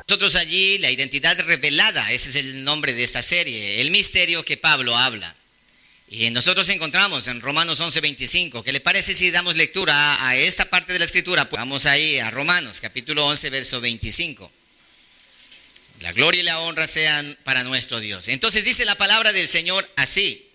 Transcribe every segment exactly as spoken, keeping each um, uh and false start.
Nosotros allí, la identidad revelada, ese es el nombre de esta serie, el misterio que Pablo habla. Y nosotros encontramos en Romanos once veinticinco. ¿Qué le parece si damos lectura a, a esta parte de la escritura? Pues vamos ahí a Romanos, capítulo once, verso veinticinco. La gloria y la honra sean para nuestro Dios. Entonces dice la palabra del Señor así: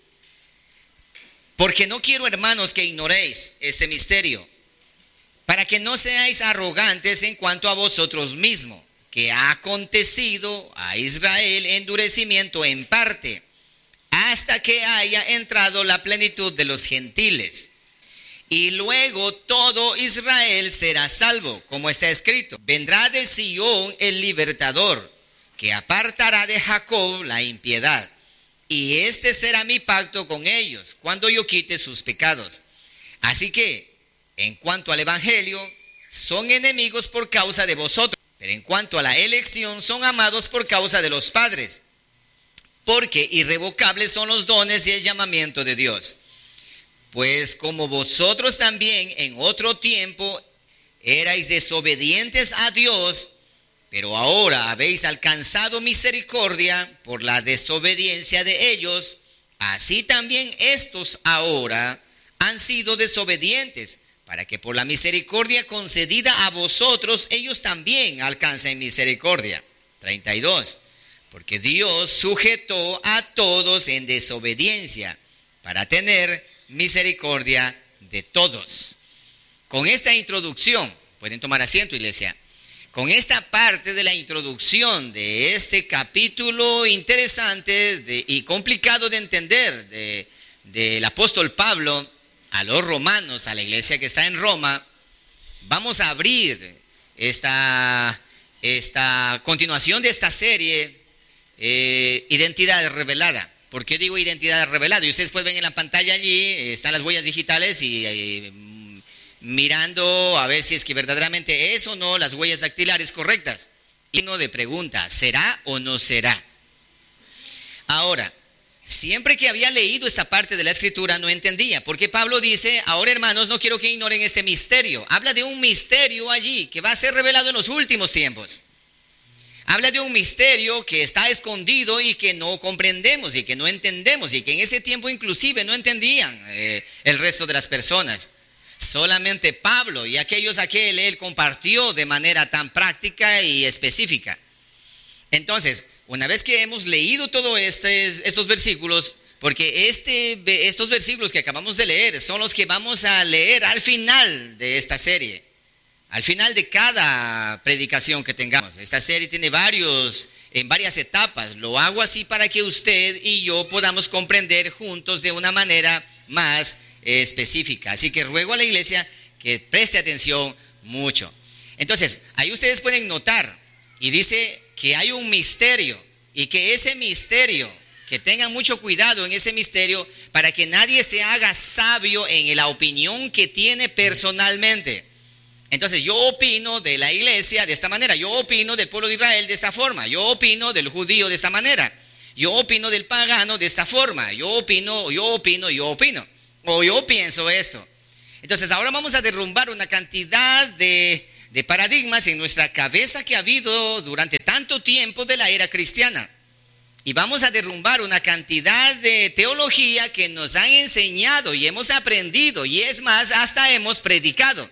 porque no quiero, hermanos, que ignoréis este misterio, para que no seáis arrogantes en cuanto a vosotros mismos, que ha acontecido a Israel endurecimiento en parte, hasta que haya entrado la plenitud de los gentiles. Y luego todo Israel será salvo, como está escrito: vendrá de Sión el libertador, que apartará de Jacob la impiedad. Y este será mi pacto con ellos, cuando yo quite sus pecados. Así que, en cuanto al evangelio, son enemigos por causa de vosotros, pero en cuanto a la elección, son amados por causa de los padres, porque irrevocables son los dones y el llamamiento de Dios. Pues como vosotros también en otro tiempo erais desobedientes a Dios, pero ahora habéis alcanzado misericordia por la desobediencia de ellos, así también estos ahora han sido desobedientes, para que por la misericordia concedida a vosotros ellos también alcancen misericordia. treinta y dos. Porque Dios sujetó a todos en desobediencia para tener misericordia de todos. Con esta introducción, pueden tomar asiento, iglesia, con esta parte de la introducción de este capítulo interesante de, y complicado de entender de, del apóstol Pablo a los romanos, a la iglesia que está en Roma, vamos a abrir esta, esta continuación de esta serie. Eh, identidad revelada. ¿Por qué digo identidad revelada? Y ustedes pueden ver en la pantalla allí, eh, están las huellas digitales y eh, mirando a ver si es que verdaderamente es o no las huellas dactilares correctas. Signo de pregunta: ¿será o no será? Ahora, siempre que había leído esta parte de la escritura no entendía, porque Pablo dice: ahora, hermanos, no quiero que ignoren este misterio. Habla de un misterio allí que va a ser revelado en los últimos tiempos. Habla de un misterio que está escondido y que no comprendemos y que no entendemos, y que en ese tiempo inclusive no entendían eh, el resto de las personas. Solamente Pablo y aquellos a que él, él compartió de manera tan práctica y específica. Entonces, una vez que hemos leído todos este, estos versículos, porque este, estos versículos que acabamos de leer son los que vamos a leer al final de esta serie. Al final de cada predicación que tengamos. Esta serie tiene varios, en varias etapas. Lo hago así para que usted y yo podamos comprender juntos de una manera más eh, específica. Así que ruego a la iglesia que preste atención mucho. Entonces, ahí ustedes pueden notar, y dice que hay un misterio, y que ese misterio, que tengan mucho cuidado en ese misterio, para que nadie se haga sabio en la opinión que tiene personalmente. Entonces yo opino de la iglesia de esta manera, yo opino del pueblo de Israel de esta forma, yo opino del judío de esta manera, yo opino del pagano de esta forma, yo opino, yo opino, yo opino, o yo pienso esto. Entonces ahora vamos a derrumbar una cantidad de, de paradigmas en nuestra cabeza que ha habido durante tanto tiempo de la era cristiana. Y vamos a derrumbar una cantidad de teología que nos han enseñado y hemos aprendido, y es más, hasta hemos predicado.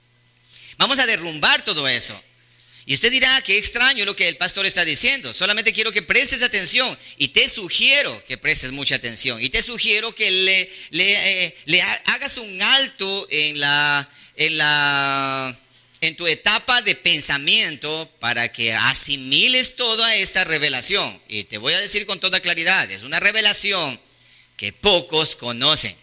Vamos a derrumbar todo eso. Y usted dirá: qué extraño lo que el pastor está diciendo. Solamente quiero que prestes atención, y te sugiero que prestes mucha atención, y te sugiero que le, le, eh, le hagas un alto en, la, en, la, en tu etapa de pensamiento para que asimiles toda esta revelación. Y te voy a decir con toda claridad: es una revelación que pocos conocen.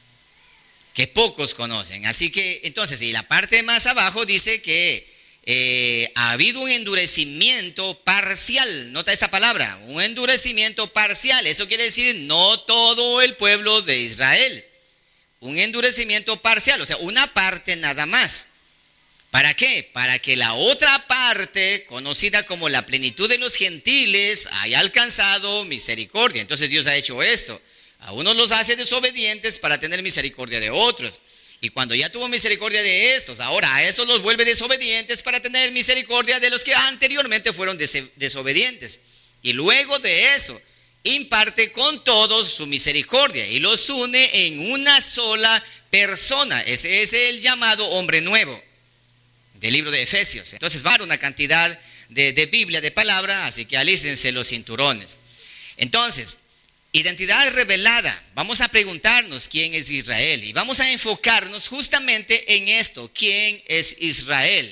que pocos conocen. Así que, entonces, y la parte más abajo dice que eh, ha habido un endurecimiento parcial. Nota esta palabra: un endurecimiento parcial. Eso quiere decir no todo el pueblo de Israel. Un endurecimiento parcial, o sea, una parte nada más. ¿Para qué? Para que la otra parte, conocida como la plenitud de los gentiles, haya alcanzado misericordia. Entonces Dios ha hecho esto. A unos los hace desobedientes para tener misericordia de otros. Y cuando ya tuvo misericordia de estos, ahora a estos los vuelve desobedientes para tener misericordia de los que anteriormente fueron des- desobedientes. Y luego de eso, imparte con todos su misericordia y los une en una sola persona. Ese es el llamado hombre nuevo del libro de Efesios. Entonces va a dar una cantidad de, de Biblia, de palabra, así que alícense los cinturones. Entonces, identidad revelada. Vamos a preguntarnos quién es Israel y vamos a enfocarnos justamente en esto, quién es Israel.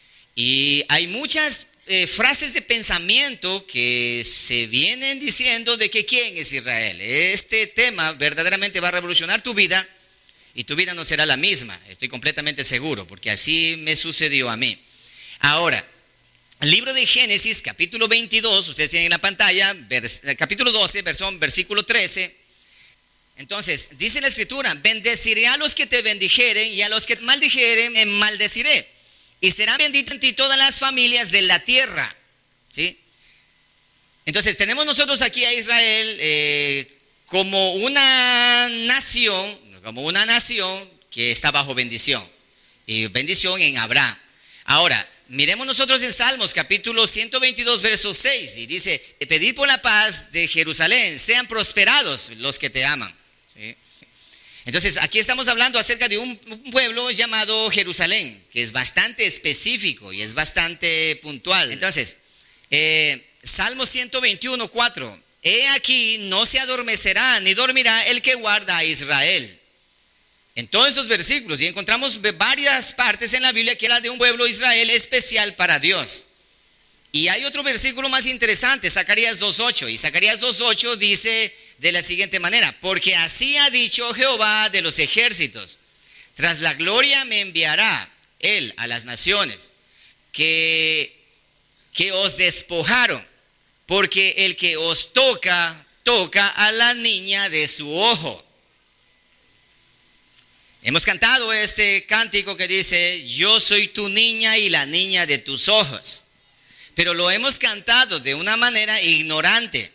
Y hay muchas eh, frases de pensamiento que se vienen diciendo de que quién es Israel. Este tema verdaderamente va a revolucionar tu vida y tu vida no será la misma, estoy completamente seguro, porque así me sucedió a mí. Ahora, el libro de Génesis, capítulo veintidós, ustedes tienen en la pantalla, vers, capítulo doce, versón, versículo trece. Entonces, dice la escritura, bendeciré a los que te bendijeren y a los que te maldijeren, me maldeciré. Y serán benditas en ti todas las familias de la tierra. ¿Sí? Entonces, tenemos nosotros aquí a Israel eh, como una nación, como una nación que está bajo bendición. Y bendición en Abraham. Ahora, miremos nosotros en Salmos capítulo ciento veintidós verso seis y dice, pedid por la paz de Jerusalén, sean prosperados los que te aman. ¿Sí? Entonces aquí estamos hablando acerca de un, un pueblo llamado Jerusalén, que es bastante específico y es bastante puntual. Entonces, eh, Salmo ciento veintiuno, cuatro, he aquí no se adormecerá ni dormirá el que guarda a Israel. En todos estos versículos, y encontramos varias partes en la Biblia que habla de un pueblo Israel especial para Dios. Y hay otro versículo más interesante, Zacarías dos ocho, y Zacarías dos ocho dice de la siguiente manera, porque así ha dicho Jehová de los ejércitos, tras la gloria me enviará él a las naciones, que, que os despojaron, porque el que os toca, toca a la niña de su ojo. Hemos cantado este cántico que dice, yo soy tu niña y la niña de tus ojos. Pero lo hemos cantado de una manera ignorante,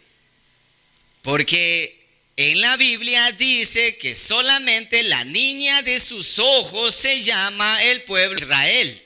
porque en la Biblia dice que solamente la niña de sus ojos se llama el pueblo de Israel.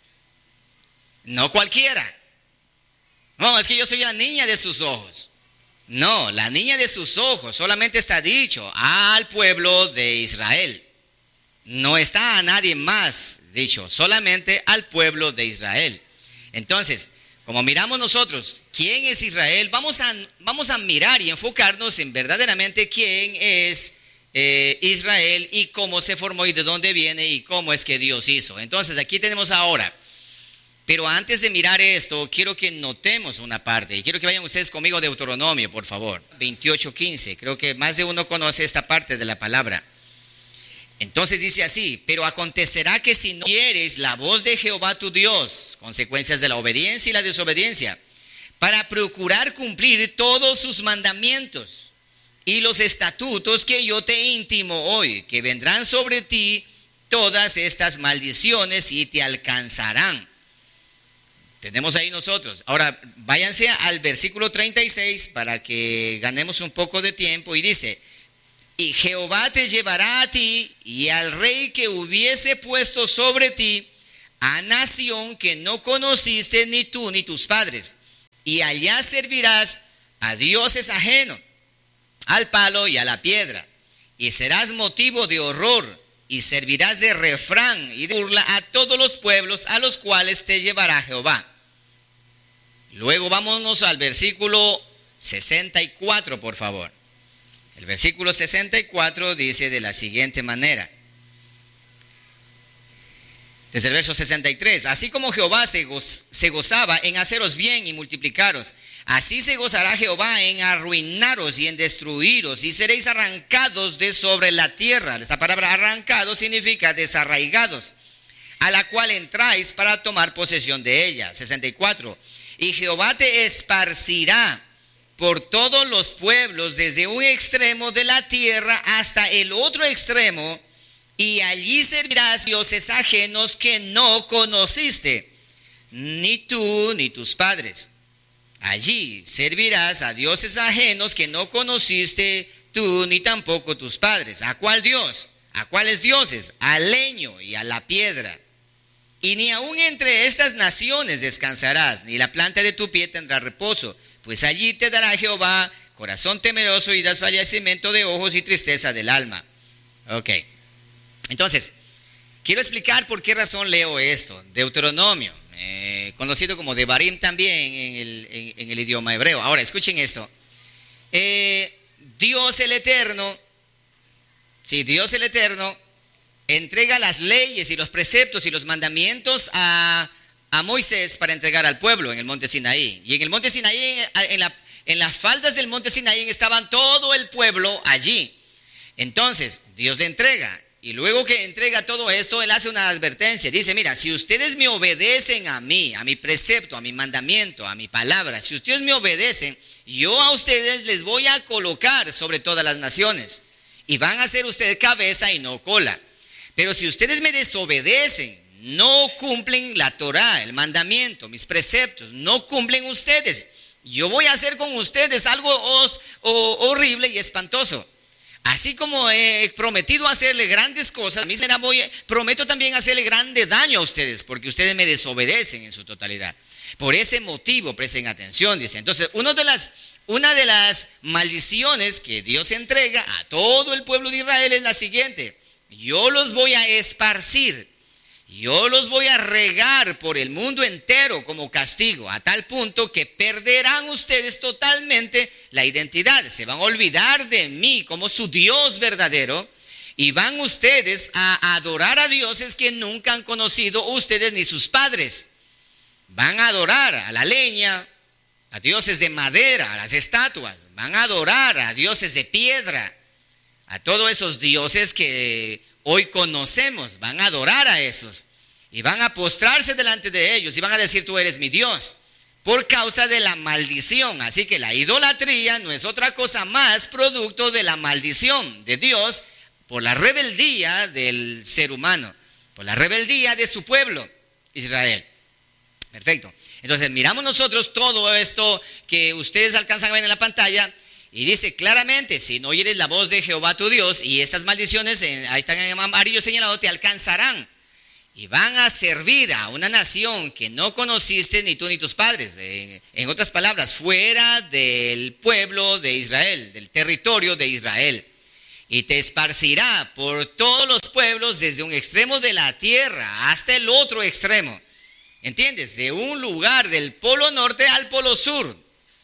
No cualquiera. No, es que yo soy la niña de sus ojos. No, la niña de sus ojos solamente está dicho al pueblo de Israel. No está a nadie más dicho, solamente al pueblo de Israel. Entonces, como miramos nosotros, ¿quién es Israel? Vamos a, vamos a mirar y enfocarnos en verdaderamente quién es eh, Israel y cómo se formó y de dónde viene y cómo es que Dios hizo. Entonces, aquí tenemos ahora. Pero antes de mirar esto, quiero que notemos una parte. Y quiero que vayan ustedes conmigo a Deuteronomio, por favor. veintiocho quince. Creo que más de uno conoce esta parte de la palabra. Entonces dice así, pero acontecerá que si no oyeres la voz de Jehová tu Dios, consecuencias de la obediencia y la desobediencia, para procurar cumplir todos sus mandamientos y los estatutos que yo te intimo hoy, que vendrán sobre ti todas estas maldiciones y te alcanzarán. Tenemos ahí nosotros. Ahora, váyanse al versículo treinta y seis para que ganemos un poco de tiempo y dice, y Jehová te llevará a ti y al rey que hubiese puesto sobre ti a nación que no conociste ni tú ni tus padres, y allá servirás a dioses ajenos, al palo y a la piedra, y serás motivo de horror, y servirás de refrán y de burla a todos los pueblos a los cuales te llevará Jehová. Luego vámonos al versículo sesenta y cuatro, por favor. El versículo sesenta y cuatro dice de la siguiente manera. Desde el verso sesenta y tres, así como Jehová se, goz, se gozaba en haceros bien y multiplicaros, así se gozará Jehová en arruinaros y en destruiros, y seréis arrancados de sobre la tierra. Esta palabra arrancados significa desarraigados, a la cual entráis para tomar posesión de ella. sesenta y cuatro, y Jehová te esparcirá por todos los pueblos, desde un extremo de la tierra hasta el otro extremo, y allí servirás dioses ajenos que no conociste, ni tú ni tus padres. Allí servirás a dioses ajenos que no conociste tú ni tampoco tus padres. ¿A cuál Dios? ¿A cuáles dioses? Al leño y a la piedra. Y ni aun entre estas naciones descansarás, ni la planta de tu pie tendrá reposo, pues allí te dará Jehová corazón temeroso y desfallecimiento de ojos y tristeza del alma. Ok. Entonces, quiero explicar por qué razón leo esto. Deuteronomio, eh, conocido como Devarim también en el, en, en el idioma hebreo. Ahora, escuchen esto. Eh, Dios el Eterno, sí, Dios el Eterno, entrega las leyes y los preceptos y los mandamientos a, a Moisés para entregar al pueblo en el monte Sinaí. Y en el monte Sinaí, en, la, en las faldas del monte Sinaí estaban todo el pueblo allí. Entonces, Dios le entrega. Y luego que entrega todo esto, Él hace una advertencia. Dice, mira, si ustedes me obedecen a mí, a mi precepto, a mi mandamiento, a mi palabra, si ustedes me obedecen, yo a ustedes les voy a colocar sobre todas las naciones. Y van a ser ustedes cabeza y no cola. Pero si ustedes me desobedecen, no cumplen la Torá, el mandamiento, mis preceptos, no cumplen ustedes, yo voy a hacer con ustedes algo os, o, horrible y espantoso. Así como he prometido hacerle grandes cosas, a mí voy, prometo también hacerle grande daño a ustedes, porque ustedes me desobedecen en su totalidad. Por ese motivo, presten atención, dice. Entonces, uno de las, una de las maldiciones que Dios entrega a todo el pueblo de Israel es la siguiente: yo los voy a esparcir, yo los voy a regar por el mundo entero como castigo, a tal punto que perderán ustedes totalmente la identidad, se van a olvidar de mí como su Dios verdadero, y van ustedes a adorar a dioses que nunca han conocido ustedes ni sus padres. Van a adorar a la leña, a dioses de madera, a las estatuas, van a adorar a dioses de piedra, a todos esos dioses que hoy conocemos, van a adorar a esos y van a postrarse delante de ellos y van a decir, tú eres mi Dios, por causa de la maldición. Así que la idolatría no es otra cosa más producto de la maldición de Dios por la rebeldía del ser humano, por la rebeldía de su pueblo, Israel. Perfecto. Entonces miramos nosotros todo esto que ustedes alcanzan a ver en la pantalla. Y dice claramente, si no oyeres la voz de Jehová tu Dios, y estas maldiciones, ahí están en amarillo señalado, te alcanzarán. Y van a servir a una nación que no conociste ni tú ni tus padres. En, en otras palabras, fuera del pueblo de Israel, del territorio de Israel. Y te esparcirá por todos los pueblos desde un extremo de la tierra hasta el otro extremo. ¿Entiendes? De un lugar del polo norte al polo sur.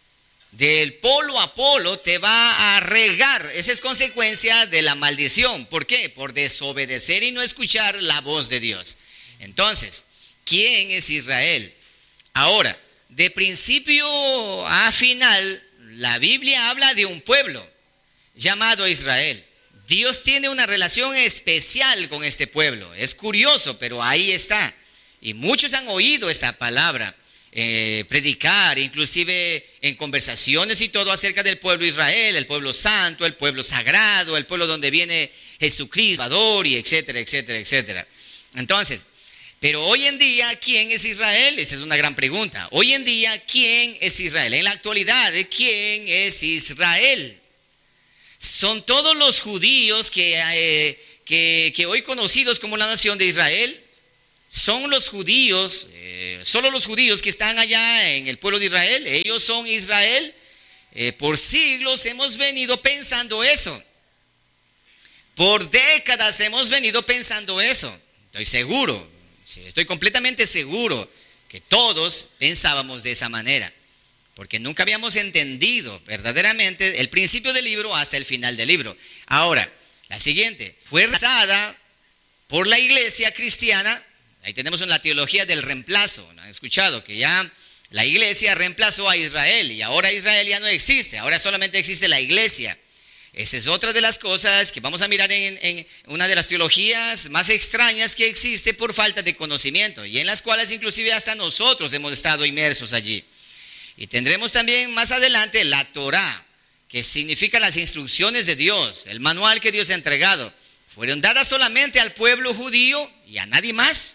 Del polo a polo te va a regar. Esa es consecuencia de la maldición. ¿Por qué? Por desobedecer y no escuchar la voz de Dios. Entonces, ¿quién es Israel? Ahora, de principio a final, la Biblia habla de un pueblo llamado Israel. Dios tiene una relación especial con este pueblo. Es curioso, pero ahí está. Y muchos han oído esta palabra. Eh, predicar, inclusive en conversaciones y todo acerca del pueblo de Israel, el pueblo santo, el pueblo sagrado, el pueblo donde viene Jesucristo, Salvador, y etcétera, etcétera, etcétera. Entonces, pero hoy en día, ¿quién es Israel? Esa es una gran pregunta. Hoy en día, ¿quién es Israel? En la actualidad, ¿quién es Israel? ¿Son todos los judíos que, eh, que, que hoy conocidos como la nación de Israel? ¿Son los judíos, eh, solo los judíos que están allá en el pueblo de Israel? ¿Ellos son Israel? Eh, por siglos hemos venido pensando eso. Por décadas hemos venido pensando eso. Estoy seguro, estoy completamente seguro que todos pensábamos de esa manera. Porque nunca habíamos entendido verdaderamente el principio del libro hasta el final del libro. Ahora, la siguiente, fue rechazada por la iglesia cristiana. Ahí tenemos la teología del reemplazo. ¿No han escuchado? Que ya la iglesia reemplazó a Israel y ahora Israel ya no existe, ahora solamente existe la iglesia. Esa es otra de las cosas que vamos a mirar en, en una de las teologías más extrañas que existe por falta de conocimiento y en las cuales inclusive hasta nosotros hemos estado inmersos allí. Y tendremos también más adelante la Torá, que significa las instrucciones de Dios, el manual que Dios ha entregado. Fueron dadas solamente al pueblo judío y a nadie más.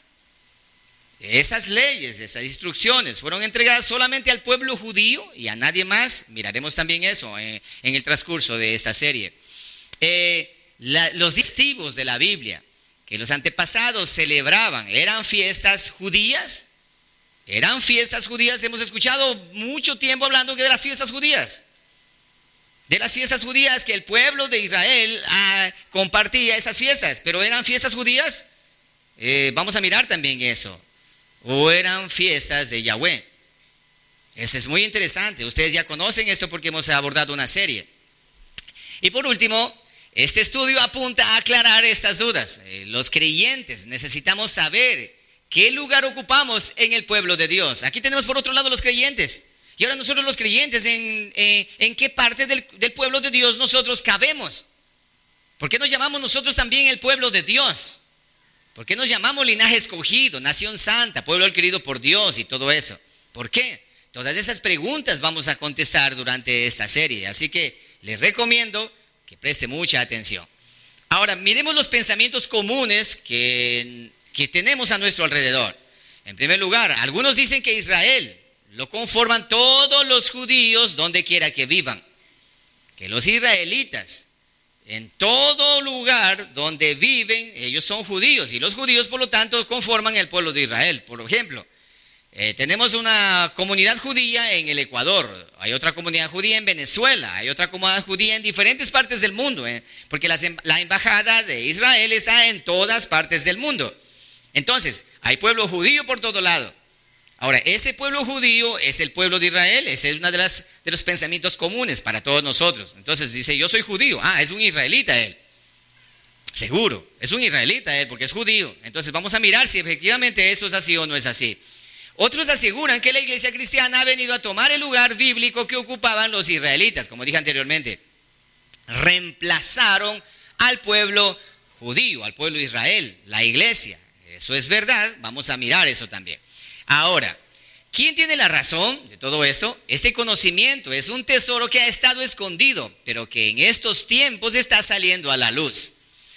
Esas leyes, esas instrucciones fueron entregadas solamente al pueblo judío y a nadie más. Miraremos también eso en, en el transcurso de esta serie. Eh, la, los festivos de la Biblia que los antepasados celebraban, ¿eran fiestas judías? ¿Eran fiestas judías? Hemos escuchado mucho tiempo hablando de las fiestas judías. De las fiestas judías, que el pueblo de Israel ah, compartía esas fiestas, pero ¿eran fiestas judías? Eh, vamos a mirar también eso. ¿O eran fiestas de Yahweh? Eso es muy interesante. Ustedes ya conocen esto porque hemos abordado una serie. Y por último, este estudio apunta a aclarar estas dudas. Eh, los creyentes necesitamos saber qué lugar ocupamos en el pueblo de Dios. Aquí tenemos por otro lado los creyentes. Y ahora nosotros los creyentes, ¿en, eh, en qué parte del, del pueblo de Dios nosotros cabemos? ¿Por qué nos llamamos nosotros también el pueblo de Dios? ¿Por qué nos llamamos linaje escogido, nación santa, pueblo adquirido por Dios y todo eso? ¿Por qué? Todas esas preguntas vamos a contestar durante esta serie. Así que les recomiendo que preste mucha atención. Ahora, miremos los pensamientos comunes que, que tenemos a nuestro alrededor. En primer lugar, algunos dicen que Israel lo conforman todos los judíos donde quiera que vivan. Que los israelitas, en todo lugar donde viven, ellos son judíos. Y los judíos, por lo tanto, conforman el pueblo de Israel. Por ejemplo, eh, tenemos una comunidad judía en el Ecuador. Hay otra comunidad judía en Venezuela. Hay otra comunidad judía en diferentes partes del mundo. Eh, porque las, la embajada de Israel está en todas partes del mundo. Entonces, hay pueblo judío por todo lado. Ahora, ese pueblo judío es el pueblo de Israel. Ese es uno de, las, de los pensamientos comunes para todos nosotros. Entonces dice, yo soy judío. Ah, es un israelita él. Seguro, es un israelita él porque es judío. Entonces vamos a mirar si efectivamente eso es así o no es así. Otros aseguran que la iglesia cristiana ha venido a tomar el lugar bíblico que ocupaban los israelitas. Como dije anteriormente, reemplazaron al pueblo judío, al pueblo de Israel, la iglesia. Eso es verdad, vamos a mirar eso también. Ahora, ¿quién tiene la razón de todo esto? Este conocimiento es un tesoro que ha estado escondido, pero que en estos tiempos está saliendo a la luz.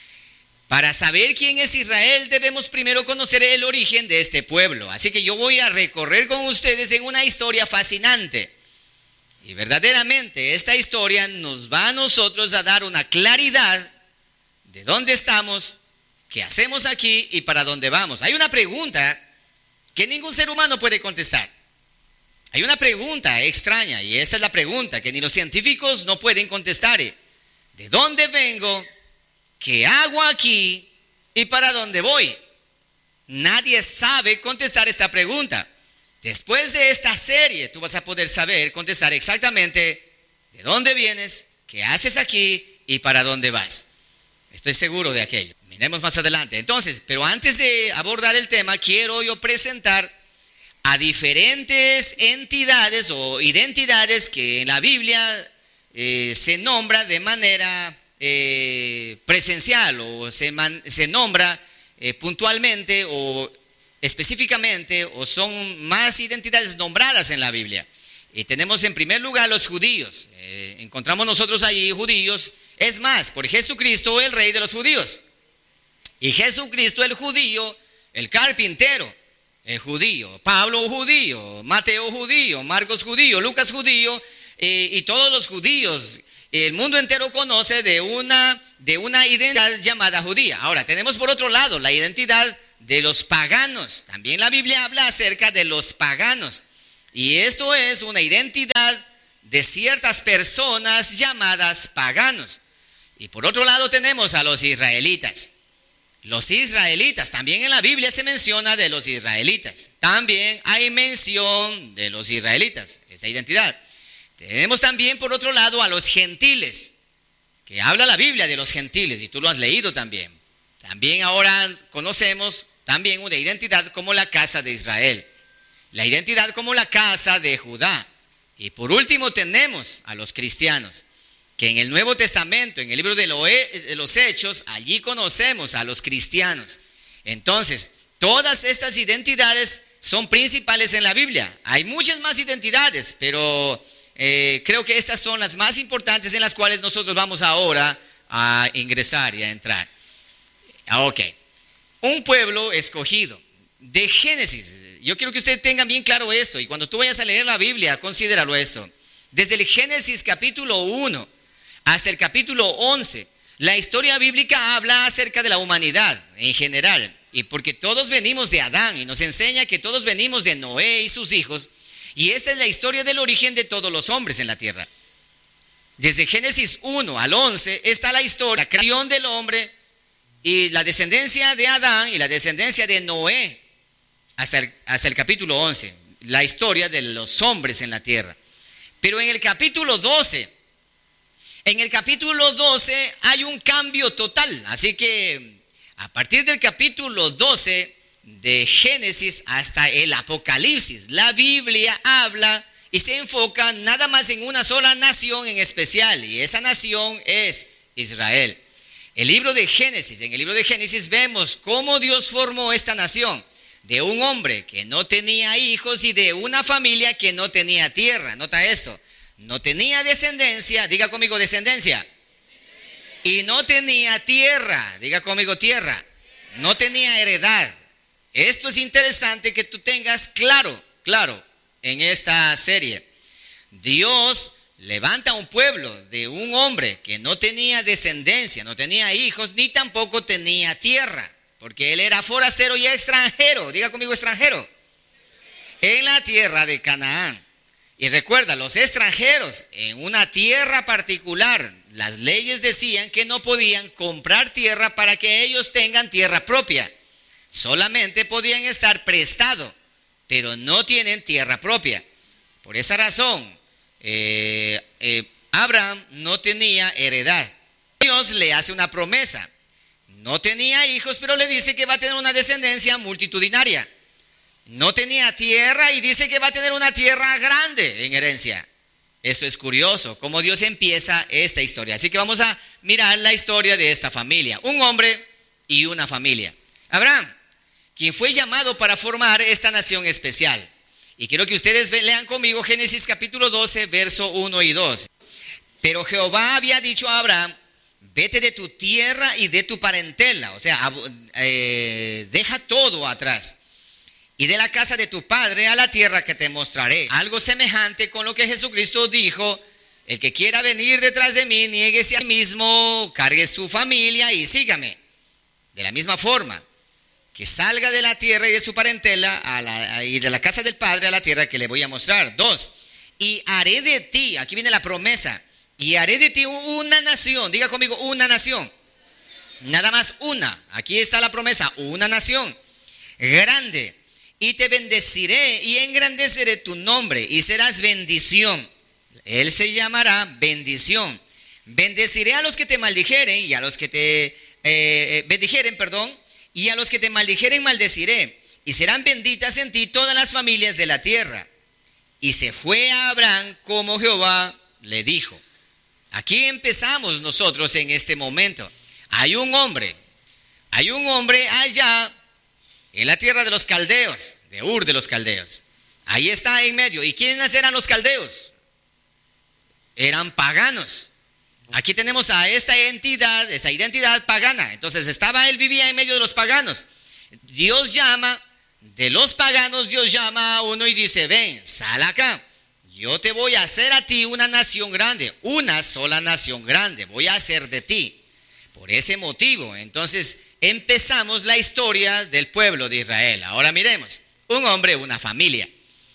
Para saber quién es Israel, debemos primero conocer el origen de este pueblo. Así que yo voy a recorrer con ustedes en una historia fascinante. Y verdaderamente esta historia nos va a nosotros a dar una claridad de dónde estamos, qué hacemos aquí y para dónde vamos. Hay una pregunta que ningún ser humano puede contestar. Hay una pregunta extraña, y esta es la pregunta que ni los científicos no pueden contestar. ¿De dónde vengo? ¿Qué hago aquí? ¿Y para dónde voy? Nadie sabe contestar esta pregunta. Después de esta serie, tú vas a poder saber contestar exactamente de dónde vienes, qué haces aquí y para dónde vas. Estoy seguro de aquello. Miremos más adelante. Entonces, pero antes de abordar el tema, quiero yo presentar a diferentes entidades o identidades que en la Biblia eh, se nombra de manera eh, presencial o se, man, se nombra eh, puntualmente o específicamente o son más identidades nombradas en la Biblia. Y tenemos en primer lugar los judíos. Eh, encontramos nosotros allí judíos. Es más, por Jesucristo, el rey de los judíos. Y Jesucristo el judío, el carpintero, el judío, Pablo judío, Mateo judío, Marcos judío, Lucas judío, eh, y todos los judíos, el mundo entero conoce de una, de una identidad llamada judía. Ahora, tenemos por otro lado la identidad de los paganos. También la Biblia habla acerca de los paganos. Y esto es una identidad de ciertas personas llamadas paganos. Y por otro lado tenemos a los israelitas. Los israelitas, también en la Biblia se menciona de los israelitas. También hay mención de los israelitas, esa identidad. Tenemos también por otro lado a los gentiles, que habla la Biblia de los gentiles y tú lo has leído también. También ahora conocemos también una identidad como la casa de Israel, la identidad como la casa de Judá. Y por último tenemos a los cristianos, que en el Nuevo Testamento, en el libro de los Hechos, allí conocemos a los cristianos. Entonces, todas estas identidades son principales en la Biblia. Hay muchas más identidades, pero eh, creo que estas son las más importantes en las cuales nosotros vamos ahora a ingresar y a entrar. Ok, un pueblo escogido. De Génesis, yo quiero que ustedes tengan bien claro esto, y cuando tú vayas a leer la Biblia, considéralo esto. Desde el Génesis capítulo uno hasta el capítulo once, La historia bíblica habla acerca de la humanidad en general, y porque todos venimos de Adán, y nos enseña que todos venimos de Noé y sus hijos, y esa es la historia del origen de todos los hombres en la tierra. Desde Génesis uno al once está la historia, la creación del hombre y la descendencia de Adán y la descendencia de Noé, hasta el, hasta el capítulo once, la historia de los hombres en la tierra. Pero en el capítulo doce, en el capítulo doce hay un cambio total, así que a partir del capítulo doce de Génesis hasta el Apocalipsis, la Biblia habla y se enfoca nada más en una sola nación en especial, y esa nación es Israel. El libro de Génesis, en el libro de Génesis vemos cómo Dios formó esta nación de un hombre que no tenía hijos y de una familia que no tenía tierra. Nota esto, no tenía descendencia, diga conmigo descendencia, y no tenía tierra, diga conmigo tierra, no tenía heredad. Esto es interesante que tú tengas claro, claro, en esta serie. Dios levanta un pueblo de un hombre que no tenía descendencia, no tenía hijos, ni tampoco tenía tierra, porque él era forastero y extranjero, diga conmigo extranjero, en la tierra de Canaán. Y recuerda, los extranjeros en una tierra particular, las leyes decían que no podían comprar tierra para que ellos tengan tierra propia, solamente podían estar prestados, pero no tienen tierra propia. Por esa razón, eh, eh, Abraham no tenía heredad. Dios le hace una promesa. No tenía hijos, pero le dice que va a tener una descendencia multitudinaria. No tenía tierra y dice que va a tener una tierra grande en herencia. Eso es curioso, cómo Dios empieza esta historia. Así que vamos a mirar la historia de esta familia. Un hombre y una familia. Abraham, quien fue llamado para formar esta nación especial. Y quiero que ustedes lean conmigo Génesis capítulo doce, verso uno y dos. Pero Jehová había dicho a Abraham, vete de tu tierra y de tu parentela, o sea, eh, deja todo atrás, y de la casa de tu padre a la tierra que te mostraré. Algo semejante con lo que Jesucristo dijo, el que quiera venir detrás de mí, niéguese a sí mismo, cargue su familia y sígame. De la misma forma, que salga de la tierra y de su parentela a la, y de la casa del padre a la tierra que le voy a mostrar. Dos, y haré de ti, aquí viene la promesa, y haré de ti una nación, diga conmigo, una nación, nada más una, aquí está la promesa, una nación grande, y te bendeciré y engrandeceré tu nombre, y serás bendición. Él se llamará bendición. Bendeciré a los que te maldijeren, y a los que te eh, bendijeren, perdón, y a los que te maldijeren maldeciré, y serán benditas en ti todas las familias de la tierra. Y se fue a Abraham como Jehová le dijo. Aquí empezamos nosotros en este momento. Hay un hombre, hay un hombre allá en la tierra de los caldeos, de Ur de los caldeos. Ahí está en medio. ¿Y quiénes eran los caldeos? Eran paganos. Aquí tenemos a esta entidad, esta identidad pagana. Entonces estaba, él vivía en medio de los paganos. Dios llama, de los paganos Dios llama a uno y dice, ven, sal acá. Yo te voy a hacer a ti una nación grande, una sola nación grande, voy a hacer de ti. Por ese motivo, entonces empezamos la historia del pueblo de Israel. Ahora miremos, un hombre, una familia.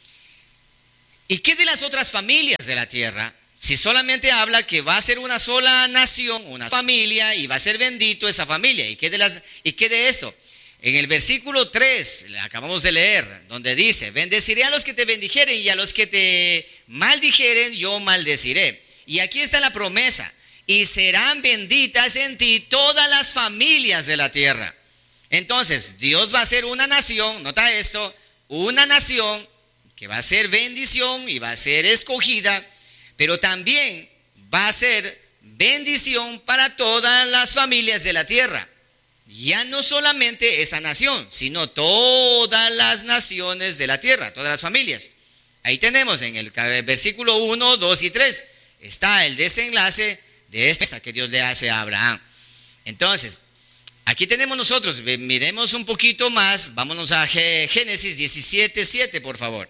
¿Y qué de las otras familias de la tierra? Si solamente habla que va a ser una sola nación, una familia, y va a ser bendito esa familia. ¿Y qué de, las, y qué de esto? En el versículo tres, acabamos de leer, donde dice, bendeciré a los que te bendijeren y a los que te maldijeren, yo maldeciré. Y aquí está la promesa, y serán benditas en ti todas las familias de la tierra. Entonces, Dios va a ser una nación, nota esto, una nación que va a ser bendición y va a ser escogida, pero también va a ser bendición para todas las familias de la tierra. Ya no solamente esa nación, sino todas las naciones de la tierra, todas las familias. Ahí tenemos en el versículo uno, dos y tres, está el desenlace de esta que Dios le hace a Abraham. Entonces, aquí tenemos nosotros, miremos un poquito más, vámonos a Génesis diecisiete, siete, por favor.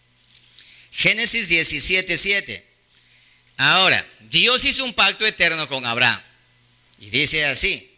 Génesis diecisiete, siete. Ahora, Dios hizo un pacto eterno con Abraham. Y dice así,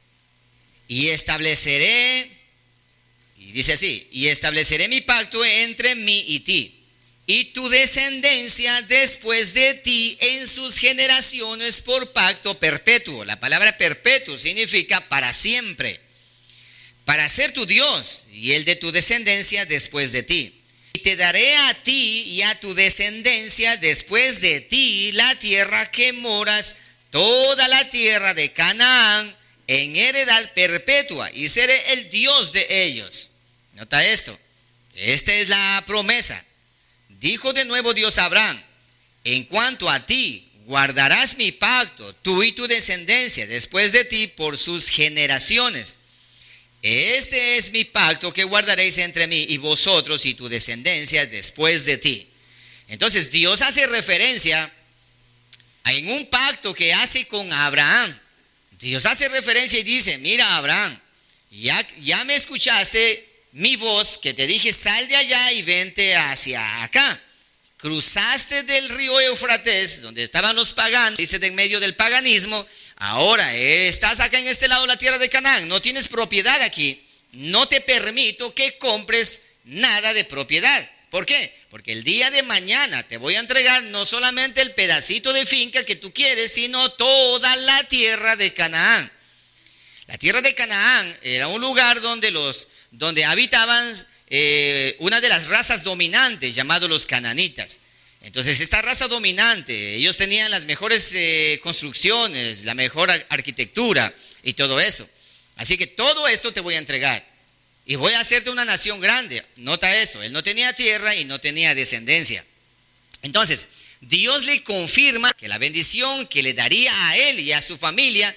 y estableceré, y dice así, y estableceré mi pacto entre mí y ti, y tu descendencia después de ti en sus generaciones por pacto perpetuo. La palabra perpetuo significa para siempre, para ser tu Dios y el de tu descendencia después de ti. Y te daré a ti y a tu descendencia después de ti la tierra que moras, toda la tierra de Canaán, en heredad perpetua, y seré el Dios de ellos. Nota esto, esta es la promesa. Dijo de nuevo Dios a Abraham, en cuanto a ti, guardarás mi pacto, tú y tu descendencia después de ti por sus generaciones. Este es mi pacto que guardaréis entre mí y vosotros y tu descendencia después de ti. Entonces Dios hace referencia en un pacto que hace con Abraham. Dios hace referencia y dice, mira Abraham, ya, ya me escuchaste mi voz que te dije, sal de allá y vente hacia acá. Cruzaste del río Éufrates, donde estaban los paganos, dice de en medio del paganismo. Ahora eh, estás acá en este lado de la tierra de Canaán, no tienes propiedad aquí, no te permito que compres nada de propiedad. ¿Por qué? Porque el día de mañana te voy a entregar no solamente el pedacito de finca que tú quieres, sino toda la tierra de Canaán. La tierra de Canaán era un lugar donde, los, donde habitaban eh, una de las razas dominantes llamados los cananitas. Entonces esta raza dominante, ellos tenían las mejores eh, construcciones, la mejor arquitectura y todo eso. Así que todo esto te voy a entregar y voy a hacerte una nación grande. Nota eso, él no tenía tierra y no tenía descendencia. Entonces Dios le confirma que la bendición que le daría a él y a su familia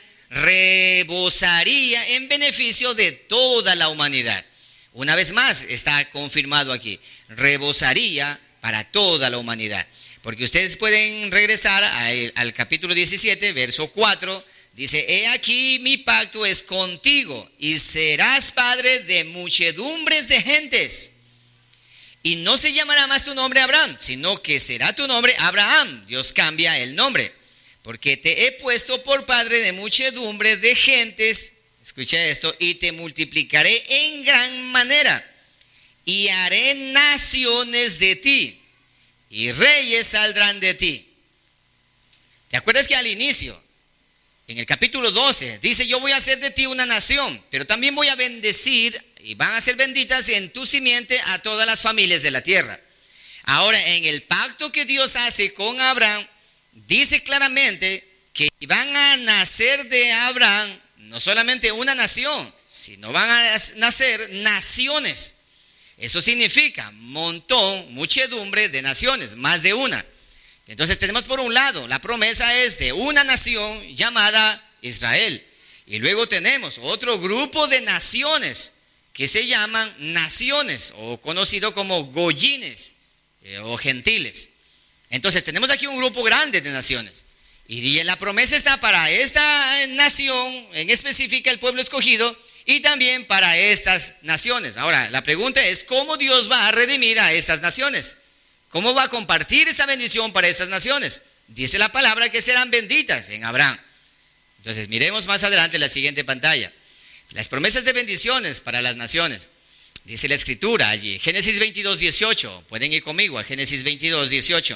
rebosaría en beneficio de toda la humanidad. Una vez más está confirmado aquí, rebosaría para toda la humanidad. Porque ustedes pueden regresar a el, al capítulo diecisiete, verso cuatro, dice, he aquí mi pacto es contigo y serás padre de muchedumbres de gentes. Y no se llamará más tu nombre Abraham, sino que será tu nombre Abraham. Dios cambia el nombre, porque te he puesto por padre de muchedumbre de gentes, escucha esto, y te multiplicaré en gran manera. Y haré naciones de ti, y reyes saldrán de ti. ¿Te acuerdas que al inicio, en el capítulo doce, dice, yo voy a hacer de ti una nación, pero también voy a bendecir, y van a ser benditas en tu simiente a todas las familias de la tierra? Ahora, en el pacto que Dios hace con Abraham, dice claramente que van a nacer de Abraham no solamente una nación, sino van a nacer naciones. Eso significa montón, muchedumbre de naciones, más de una. Entonces tenemos por un lado, la promesa es de una nación llamada Israel. Y luego tenemos otro grupo de naciones que se llaman naciones, o conocido como goyines eh, o gentiles. Entonces tenemos aquí un grupo grande de naciones. Y la promesa está para esta nación, en específica el pueblo escogido, y también para estas naciones. Ahora, la pregunta es, ¿cómo Dios va a redimir a estas naciones? ¿Cómo va a compartir esa bendición para estas naciones? Dice la palabra que serán benditas en Abraham. Entonces, miremos más adelante la siguiente pantalla. Las promesas de bendiciones para las naciones. Dice la escritura allí, Génesis veintidós, dieciocho. Pueden ir conmigo a Génesis veintidós, dieciocho.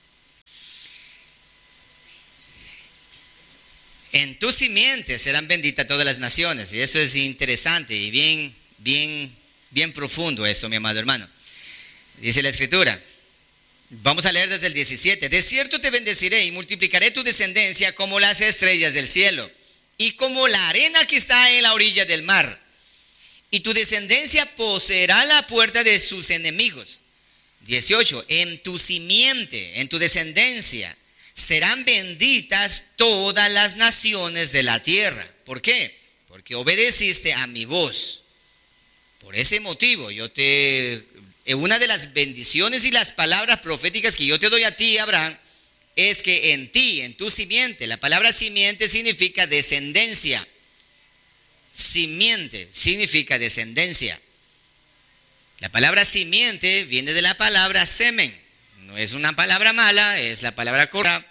En tu simiente serán benditas todas las naciones. Y eso es interesante y bien, bien, bien profundo esto, mi amado hermano. Dice la escritura. Vamos a leer desde el diecisiete. De cierto te bendeciré y multiplicaré tu descendencia como las estrellas del cielo y como la arena que está en la orilla del mar. Y tu descendencia poseerá la puerta de sus enemigos. dieciocho. En tu simiente, en tu descendencia, serán benditas todas las naciones de la tierra. ¿Por qué? Porque obedeciste a mi voz. Por ese motivo, yo te, una de las bendiciones y las palabras proféticas que yo te doy a ti, Abraham, es que en ti, en tu simiente, la palabra simiente significa descendencia. Simiente significa descendencia. La palabra simiente viene de la palabra semen. No es una palabra mala, es la palabra correcta,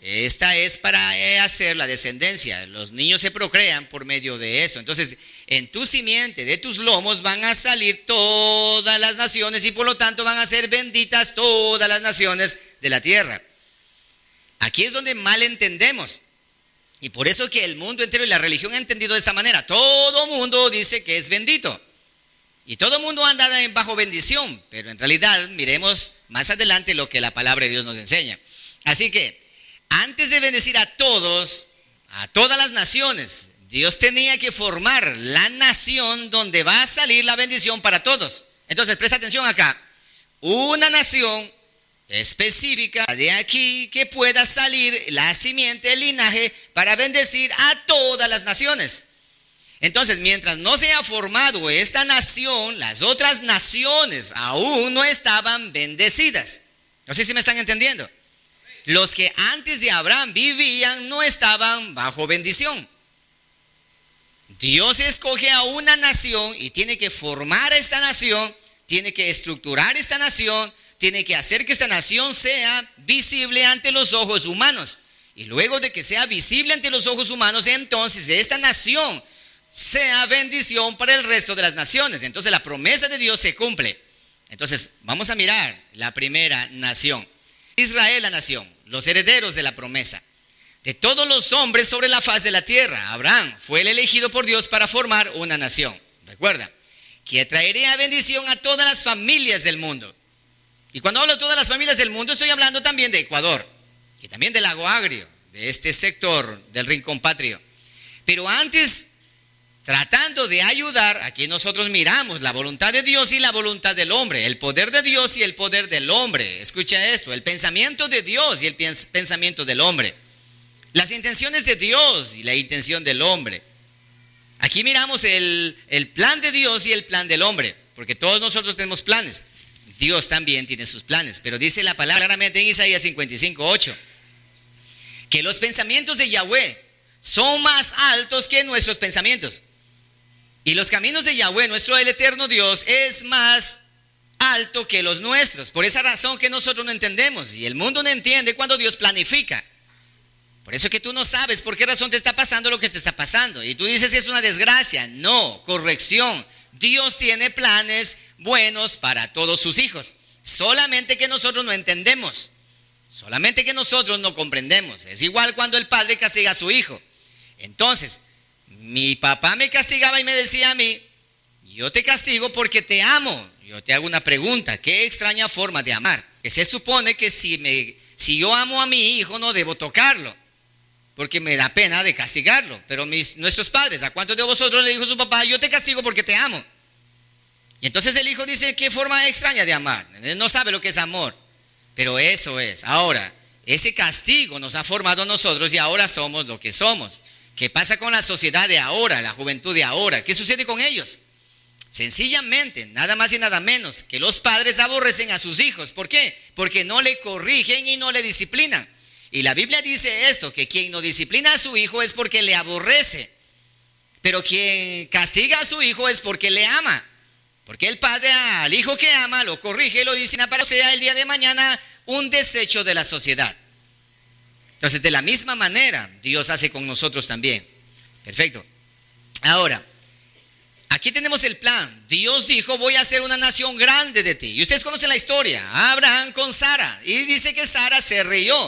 esta es para eh, hacer la descendencia. Los niños se procrean por medio de eso. Entonces, en tu simiente, de tus lomos, van a salir todas las naciones y por lo tanto van a ser benditas todas las naciones de la tierra. Aquí es donde mal entendemos. Y por eso que el mundo entero y la religión ha entendido de esa manera. Todo mundo dice que es bendito. Y todo mundo anda bajo bendición. Pero en realidad, miremos más adelante lo que la palabra de Dios nos enseña. Así que, antes de bendecir a todos, a todas las naciones, Dios tenía que formar la nación donde va a salir la bendición para todos. Entonces, presta atención acá. Una nación específica de aquí que pueda salir la simiente, el linaje, para bendecir a todas las naciones. Entonces, mientras no se haya formado esta nación, las otras naciones aún no estaban bendecidas. No sé si me están entendiendo. Los que antes de Abraham vivían no estaban bajo bendición. Dios escoge a una nación y tiene que formar a esta nación, tiene que estructurar esta nación, tiene que hacer que esta nación sea visible ante los ojos humanos. Y luego de que sea visible ante los ojos humanos, entonces esta nación sea bendición para el resto de las naciones. Entonces la promesa de Dios se cumple. Entonces vamos a mirar la primera nación. Israel, la nación, los herederos de la promesa. De todos los hombres sobre la faz de la tierra, Abraham fue el elegido por Dios para formar una nación. Recuerda, que traería bendición a todas las familias del mundo. Y cuando hablo de todas las familias del mundo, estoy hablando también de Ecuador y también del Lago Agrio, de este sector del Rincón Patrio. Pero antes, tratando de ayudar, aquí nosotros miramos la voluntad de Dios y la voluntad del hombre, el poder de Dios y el poder del hombre. Escucha esto, el pensamiento de Dios y el pensamiento del hombre. Las intenciones de Dios y la intención del hombre. Aquí miramos el, el plan de Dios y el plan del hombre, porque todos nosotros tenemos planes. Dios también tiene sus planes, pero dice la palabra claramente en Isaías cincuenta y cinco, ocho, que los pensamientos de Yahweh son más altos que nuestros pensamientos. Y los caminos de Yahweh, nuestro el eterno Dios, es más alto que los nuestros. Por esa razón que nosotros no entendemos, y el mundo no entiende cuando Dios planifica. Por eso que tú no sabes por qué razón te está pasando lo que te está pasando. Y tú dices, es una desgracia. No, corrección. Dios tiene planes buenos para todos sus hijos. Solamente que nosotros no entendemos. Solamente que nosotros no comprendemos. Es igual cuando el padre castiga a su hijo. Entonces, mi papá me castigaba y me decía a mí, yo te castigo porque te amo. Yo te hago una pregunta, ¿qué extraña forma de amar? Que se supone que si, me, si yo amo a mi hijo no debo tocarlo, porque me da pena de castigarlo. Pero mis, nuestros padres, ¿a cuántos de vosotros le dijo su papá, yo te castigo porque te amo? Y entonces el hijo dice, ¿qué forma extraña de amar? No sabe lo que es amor. Pero eso es. Ahora, ese castigo nos ha formado a nosotros y ahora somos lo que somos. ¿Qué pasa con la sociedad de ahora, la juventud de ahora? ¿Qué sucede con ellos? Sencillamente, nada más y nada menos, que los padres aborrecen a sus hijos. ¿Por qué? Porque no le corrigen y no le disciplinan. Y la Biblia dice esto, que quien no disciplina a su hijo es porque le aborrece. Pero quien castiga a su hijo es porque le ama. Porque el padre al hijo que ama lo corrige y lo disciplina para que sea el día de mañana un desecho de la sociedad. Entonces, de la misma manera, Dios hace con nosotros también. Perfecto. Ahora, aquí tenemos el plan. Dios dijo, voy a hacer una nación grande de ti. Y ustedes conocen la historia. Abraham con Sara. Y dice que Sara se rió.